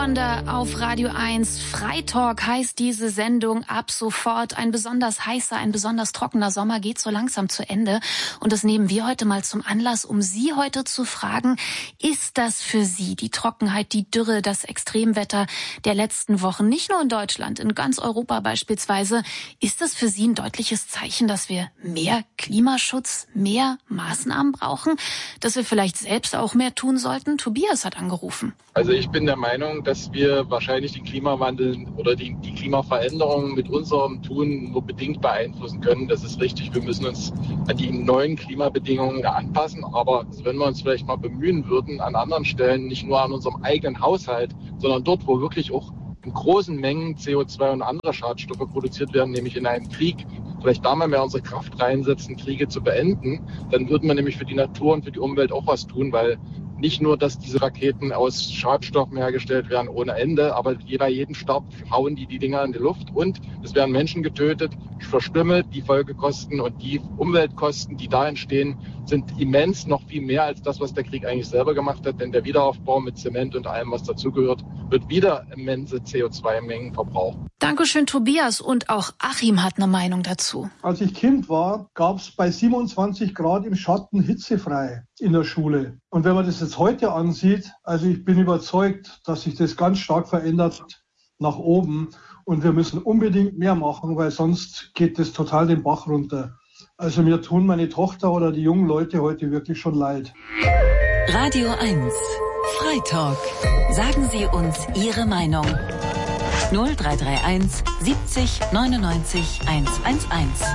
Auf Radio 1. Freitalk heißt diese Sendung ab sofort. Ein besonders heißer, ein besonders trockener Sommer geht so langsam zu Ende. Und das nehmen wir heute mal zum Anlass, um Sie heute zu fragen, ist das für Sie, die Trockenheit, die Dürre, das Extremwetter der letzten Wochen, nicht nur in Deutschland, in ganz Europa beispielsweise, ist das für Sie ein deutliches Zeichen, dass wir mehr Klimaschutz, mehr Maßnahmen brauchen, dass wir vielleicht selbst auch mehr tun sollten? Tobias hat angerufen. Also ich bin der Meinung, dass wir wahrscheinlich den Klimawandel oder die Klimaveränderung mit unserem Tun nur bedingt beeinflussen können. Das ist richtig. Wir müssen uns an die neuen Klimabedingungen anpassen. Aber wenn wir uns vielleicht mal bemühen würden, an anderen Stellen, nicht nur an unserem eigenen Haushalt, sondern dort, wo wirklich auch in großen Mengen CO2 und andere Schadstoffe produziert werden, nämlich in einem Krieg, vielleicht da mal mehr unsere Kraft reinsetzen, Kriege zu beenden, dann würden wir nämlich für die Natur und für die Umwelt auch was tun, weil nicht nur, dass diese Raketen aus Schadstoffen hergestellt werden ohne Ende, aber bei jedem Start hauen die Dinger in die Luft und es werden Menschen getötet, verstümmelt. Die Folgekosten und die Umweltkosten, die da entstehen, sind immens, noch viel mehr als das, was der Krieg eigentlich selber gemacht hat. Denn der Wiederaufbau mit Zement und allem, was dazugehört, wird wieder immense CO2-Mengen verbrauchen. Dankeschön, Tobias. Und auch Achim hat eine Meinung dazu. Als ich Kind war, gab es bei 27 Grad im Schatten hitzefrei in der Schule. Und wenn man das jetzt heute ansieht, also ich bin überzeugt, dass sich das ganz stark verändert nach oben. Und wir müssen unbedingt mehr machen, weil sonst geht das total den Bach runter. Also mir tun meine Tochter oder die jungen Leute heute wirklich schon leid. Radio 1, Freitalk. Sagen Sie uns Ihre Meinung. 0331 70 99 111.